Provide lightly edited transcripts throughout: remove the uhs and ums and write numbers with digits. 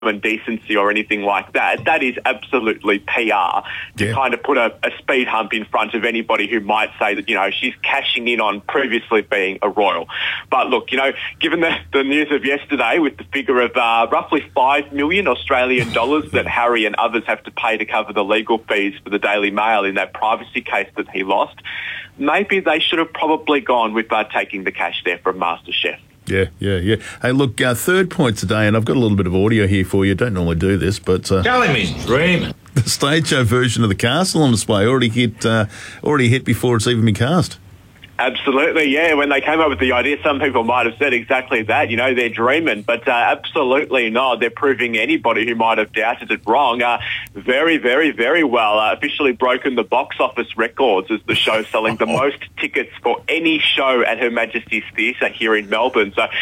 and decency or anything like that. That is absolutely PR to kind of put a speed hump in front of anybody who might say that, she's cashing in on previously being a royal. But look, given the news of yesterday with the figure of roughly 5 million Australian dollars that Harry and others have to pay to cover the legal fees for the Daily Mail in that privacy case that he lost, maybe they should have probably gone with taking the cash there from MasterChef. Yeah. Hey, look, third point today, and I've got a little bit of audio here for you. Don't normally do this, but... Tell him he's dreaming. The stage show version of The Castle on display already hit before it's even been cast. Absolutely, yeah. When they came up with the idea, some people might have said exactly that, they're dreaming, but absolutely not. They're proving anybody who might have doubted it wrong. Very, very, very well. Officially broken the box office records as the show selling the most tickets for any show at Her Majesty's Theatre here in Melbourne. So,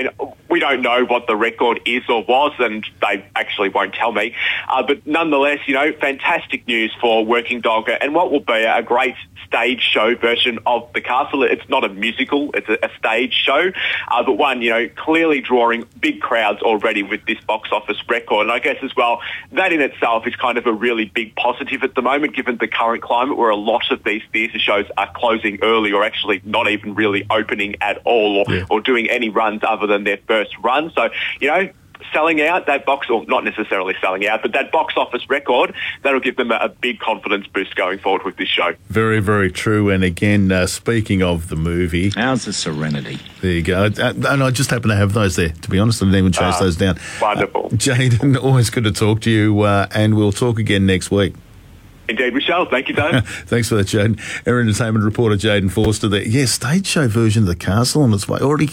we don't know what the record is or was, and they actually won't tell me. But nonetheless, fantastic news for Working Dog and what will be a great stage show version of The Castle. It's not a musical, it's a stage show, but one, clearly drawing big crowds already with this box office record. And I guess as well, that in itself is kind of a really big positive at the moment, given the current climate where a lot of these theatre shows are closing early or actually not even really opening at all or doing any runs other than their first run. So, selling out that box, or not necessarily selling out, but that box office record, that'll give them a big confidence boost going forward with this show. Very, very true. And again, speaking of the movie... How's the Serenity? There you go. And I just happen to have those there, to be honest. I didn't even chase those down. Wonderful. Jayden, always good to talk to you, and we'll talk again next week. Indeed, Michelle. Thank you, Dave. Thanks for that, Jayden. Our entertainment reporter, Jayden Forster there. Yeah, stage show version of The Castle on its way. Already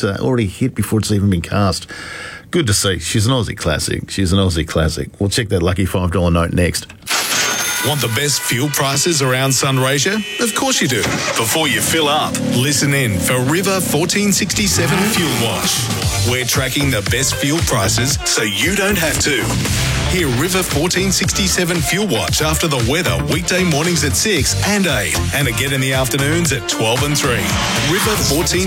hit before it's even been cast. Good to see. She's an Aussie classic. We'll check that lucky $5 note next. Want the best fuel prices around Sunraysia? Of course you do. Before you fill up, listen in for River 1467 Fuel Watch. We're tracking the best fuel prices so you don't have to. Hear River 1467 Fuel Watch after the weather weekday mornings at 6 and 8 and again in the afternoons at 12 and 3. River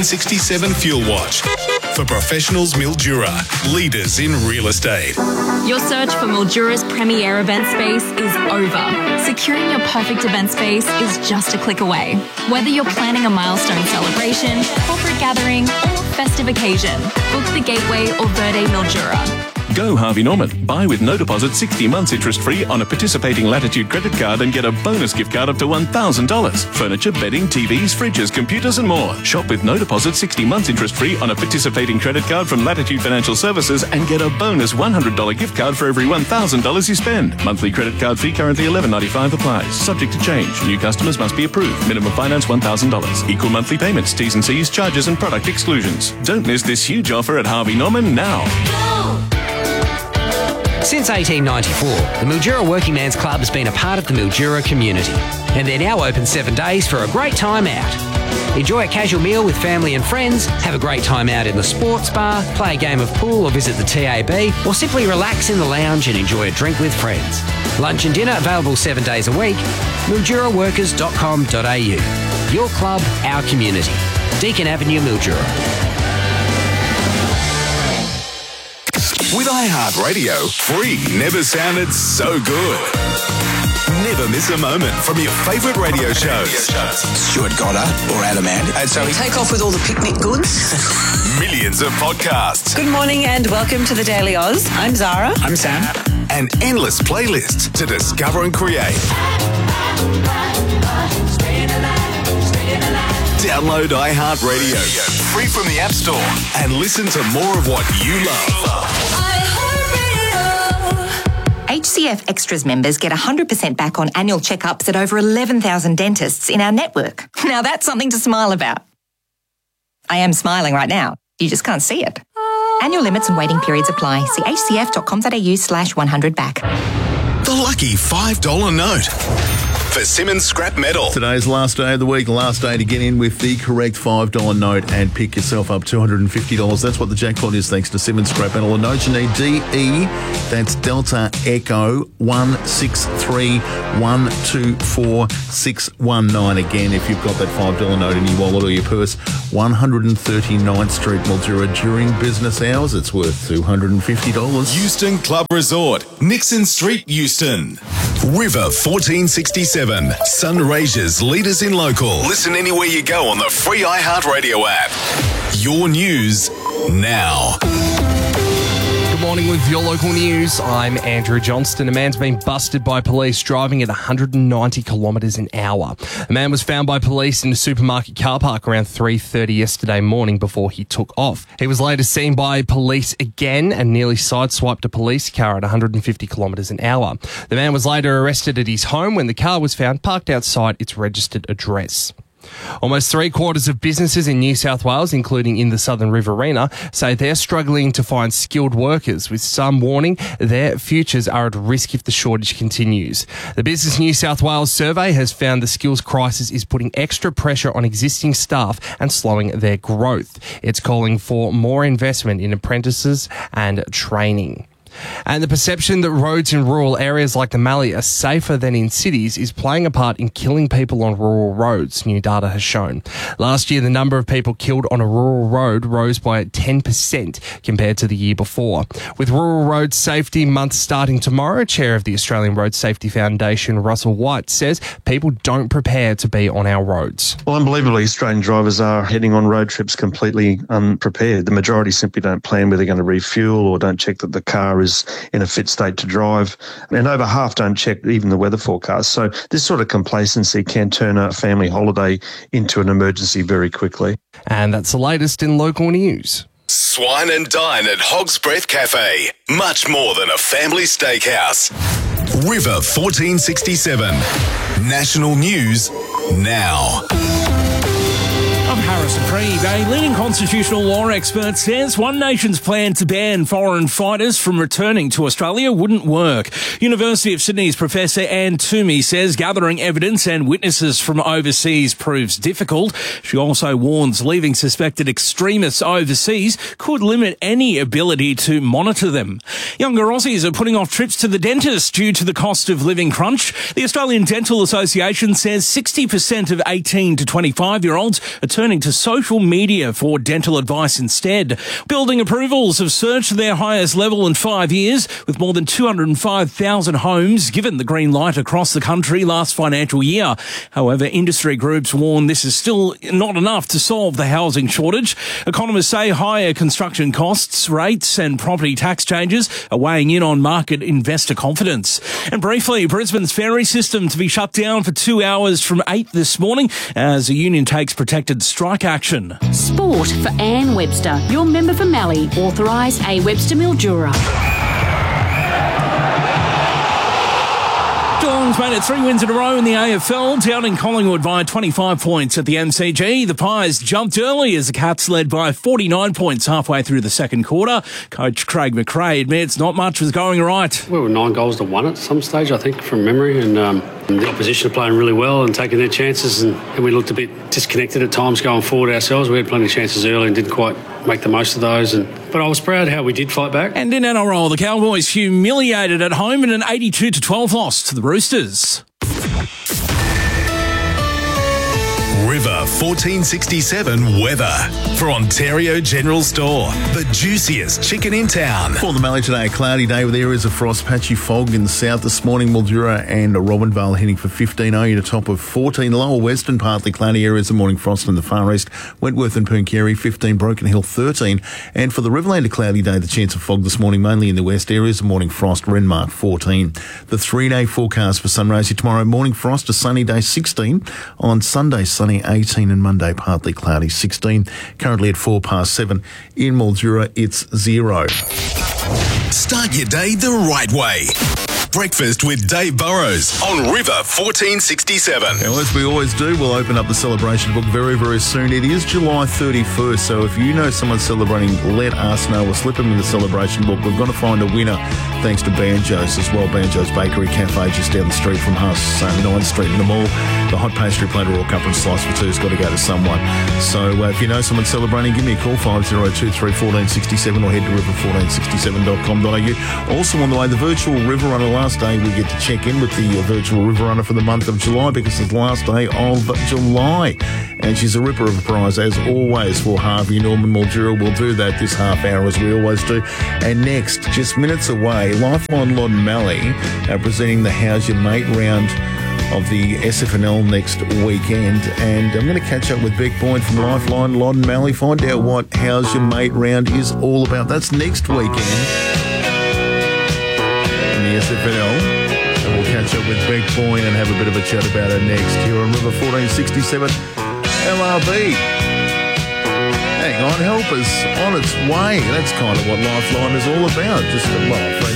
1467 Fuel Watch. For professionals, Mildura, leaders in real estate. Your search for Mildura's premier event space is over. Securing your perfect event space is just a click away. Whether you're planning a milestone celebration, corporate gathering, or festive occasion, book the Gateway or Verde Mildura. Go Harvey Norman. Buy with no deposit 60 months interest-free on a participating Latitude credit card and get a bonus gift card up to $1,000. Furniture, bedding, TVs, fridges, computers and more. Shop with no deposit 60 months interest-free on a participating credit card from Latitude Financial Services and get a bonus $100 gift card for every $1,000 you spend. Monthly credit card fee currently $11.95 applies. Subject to change. New customers must be approved. Minimum finance $1,000. Equal monthly payments, T's and C's, charges and product exclusions. Don't miss this huge offer at Harvey Norman now. Since 1894, the Mildura Working Man's Club has been a part of the Mildura community, and they're now open 7 days for a great time out. Enjoy a casual meal with family and friends, have a great time out in the sports bar, play a game of pool or visit the TAB, or simply relax in the lounge and enjoy a drink with friends. Lunch and dinner available 7 days a week. MilduraWorkers.com.au. Your club, our community. Deakin Avenue, Mildura. With iHeartRadio, free never sounded so good. Never miss a moment from your favourite radio shows. Stuart Goddard or Adam Ant. So we take off with all the picnic goods. Millions of podcasts. Good morning and welcome to the Daily Oz. I'm Zara. I'm Sam. And endless playlists to discover and create. Download iHeartRadio free from the App Store and listen to more of what you love. HCF Extras members get 100% back on annual checkups at over 11,000 dentists in our network. Now that's something to smile about. I am smiling right now. You just can't see it. Annual limits and waiting periods apply. See hcf.com.au/100back. The lucky $5 note. for Simmons Scrap Metal. Today's last day of the week, last day to get in with the correct $5 note and pick yourself up $250. That's what the jackpot is, thanks to Simmons Scrap Metal. The note you need, DE, that's Delta Echo 163124619. Again, if you've got that $5 note in your wallet or your purse, 139th Street, Mildura, during business hours, it's worth $250. Euston Club Resort, Nixon Street, Euston. River 1467, Sunraysia's leaders in local. Listen anywhere you go on the free iHeartRadio app. Your news now. Good morning with your local news. I'm Andrew Johnston. A man's been busted by police driving at 190 kilometres an hour. A man was found by police in a supermarket car park around 3:30 yesterday morning before he took off. He was later seen by police again and nearly sideswiped a police car at 150 kilometres an hour. The man was later arrested at his home when the car was found parked outside its registered address. Almost 3/4 of businesses in New South Wales, including in the Southern Riverina, say they're struggling to find skilled workers, with some warning their futures are at risk if the shortage continues. The Business New South Wales survey has found the skills crisis is putting extra pressure on existing staff and slowing their growth. It's calling for more investment in apprentices and training. And the perception that roads in rural areas like the Mallee are safer than in cities is playing a part in killing people on rural roads, new data has shown. Last year, the number of people killed on a rural road rose by 10% compared to the year before. With Rural Road Safety Month starting tomorrow, Chair of the Australian Road Safety Foundation, Russell White, says people don't prepare to be on our roads. Well, unbelievably, Australian drivers are heading on road trips completely unprepared. The majority simply don't plan where they're going to refuel or don't check that the car is in a fit state to drive, and over half don't check even the weather forecast. So this sort of complacency can turn a family holiday into an emergency very quickly. And that's the latest in local news. Swine and dine at Hog's Breath Cafe. Much more than a family steakhouse. River 1467. National news now. I'm Harrison Preeve. A leading constitutional law expert says One Nation's plan to ban foreign fighters from returning to Australia wouldn't work. University of Sydney's Professor Anne Toomey says gathering evidence and witnesses from overseas proves difficult. She also warns leaving suspected extremists overseas could limit any ability to monitor them. Younger Aussies are putting off trips to the dentist due to the cost of living crunch. The Australian Dental Association says 60% of 18 to 25-year-olds are turning to social media for dental advice instead. Building approvals have surged to their highest level in 5 years, with more than 205,000 homes given the green light across the country last financial year. However, industry groups warn this is still not enough to solve the housing shortage. Economists say higher construction costs, rates and property tax changes are weighing in on market investor confidence. And briefly, Brisbane's ferry system to be shut down for 2 hours from 8 this morning as the union takes protected strike action. Sport for Anne Webster, your member for Mallee, authorised A. Webster Mildura. Geelong's made it 3 wins in a row in the AFL, down in Collingwood by 25 points at the MCG. The Pies jumped early as the Cats led by 49 points halfway through the second quarter. Coach Craig McRae admits not much was going right. We were 9 goals to 1 at some stage, I think, from memory, and the opposition are playing really well and taking their chances, and we looked a bit disconnected at times going forward ourselves. We had plenty of chances early and didn't quite make the most of those, but I was proud how we did fight back. And in NRL, the Cowboys humiliated at home in an 82-12 loss to the Roosters. River 1467 weather for Ontario General Store. The juiciest chicken in town. For the Mallee today, a cloudy day with areas of frost, patchy fog in the south this morning. Mildura and Robinvale heading for 15 at a top of 14. Lower western, partly cloudy areas of morning frost in the far east. Wentworth and Pooncarie 15, Broken Hill 13. And for the Riverland, a cloudy day, the chance of fog this morning, mainly in the west areas of morning frost. Renmark 14. The 3-day forecast for Sunraysia tomorrow, morning frost, a sunny day 16. On Sunday, sunny 18, and Monday partly cloudy 16. Currently at 7:04 in Mildura, it's 0. Start your day the right way. Breakfast with Dave Burrows on River 1467. And as we always do, we'll open up the celebration book very, very soon. It is July 31st, so if you know someone celebrating, let us know. We'll slip them in the celebration book. We're going to find a winner thanks to Banjo's as well. Banjo's Bakery Cafe just down the street from us, 9th Street in the mall. The hot pastry platter or cup and slice for two has got to go to someone. So if you know someone celebrating, give me a call, 5023 1467, or head to river1467.com.au. Also on the way, the virtual River Runner. Last day we get to check in with the virtual River Runner for the month of July, because it's the last day of July. And she's a ripper of a prize, as always, for Harvey Norman Mildura. We'll do that this half hour, as we always do. And next, just minutes away, Lifeline Lodd and Malley are presenting the How's Your Mate round of the SFNL next weekend. And I'm going to catch up with Beck Boyd from Lifeline Lodd and Malley, find out what How's Your Mate round is all about. That's next weekend in the SFNL. And we'll catch up with Beck Boyd and have a bit of a chat about it next here on River 1467 LRB. Hang on, help us on its way. That's kind of what Lifeline is all about. Just, well,